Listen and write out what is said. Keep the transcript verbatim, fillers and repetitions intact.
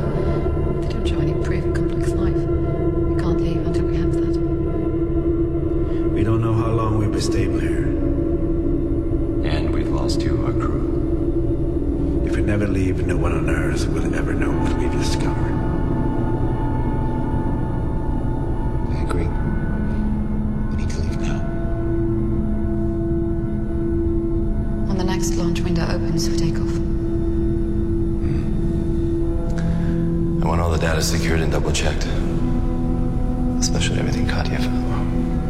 They don't show any proof of complex life. We can't leave until we have that. We don't know how long we'll be stable here. And we've lost two of our crew. If we never leave, no one on Earth will ever know what we've discovered. I agree. We need to leave now. When the next launch window opens for takeoff. I want all the data secured and double-checked. Especially everything Katya found.